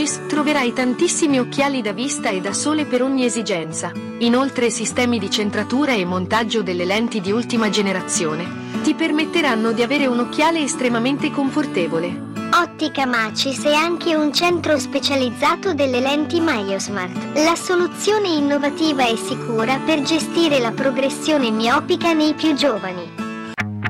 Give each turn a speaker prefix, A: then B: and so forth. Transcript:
A: Macis troverai tantissimi occhiali da vista e da sole per ogni esigenza. Inoltre sistemi di centratura e montaggio delle lenti di ultima generazione ti permetteranno di avere un occhiale estremamente confortevole.
B: Ottica Macis è anche un centro specializzato delle lenti MyoSmart, la soluzione innovativa e sicura per gestire la progressione miopica nei più giovani.